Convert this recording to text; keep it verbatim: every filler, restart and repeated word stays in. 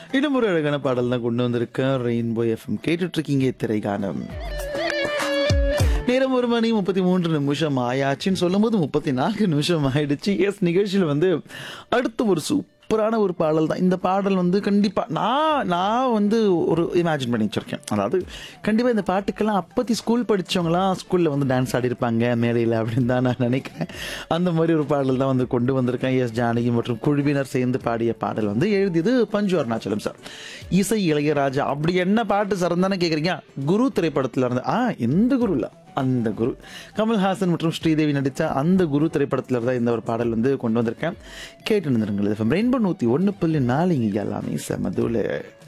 இன்னும் ஒரு அழகான பாடல் தான் கொண்டு வந்திருக்கேன். ரெயின்போ எஃப்எம் கேட்டுட்டு இருக்கீங்க திரைகானம். நேரம் ஒரு மணி முப்பத்தி மூன்று நிமிஷம் ஆயாச்சுன்னு சொல்லும் போது முப்பத்தி நான்கு நிமிஷம் ஆயிடுச்சு. எஸ், நிகழ்ச்சியில் வந்து அடுத்து ஒரு சூப்பரான ஒரு பாடல் தான். இந்த பாடல் வந்து கண்டிப்பாக நான் நான் வந்து ஒரு இமேஜின் பண்ணி வச்சுருக்கேன். அதாவது கண்டிப்பாக இந்த பாட்டுக்கெல்லாம் அப்பத்தி ஸ்கூல் படித்தவங்களாம் ஸ்கூலில் வந்து டான்ஸ் ஆடிருப்பாங்க மேடையில் அப்படின்னு தான் நான் நினைக்கிறேன். அந்த மாதிரி ஒரு பாடல் தான் வந்து கொண்டு வந்திருக்கேன். எஸ் ஜானகி மற்றும் குழுவினர் சேர்ந்து பாடிய பாடல் வந்து எழுதியது பஞ்சு அருணாச்சலம் சார், இசை இளையராஜா. அப்படி என்ன பாட்டு சார் தானே கேட்குறீங்க? குரு திரைப்படத்தில் இருந்து ஆ எந்த குரு இல்லை அந்த குரு கமல்ஹாசன் மற்றும் ஸ்ரீதேவி நடித்த அந்த குரு திரைப்படத்தில் தான் இந்த ஒரு பாடல் வந்து கொண்டு வந்திருக்கேன். கேட்டு நிறுங்கள். ரெயின்போ நூற்றி ஒன்று புள்ளி நாலு இங்கே எல்லாமே செமதுல.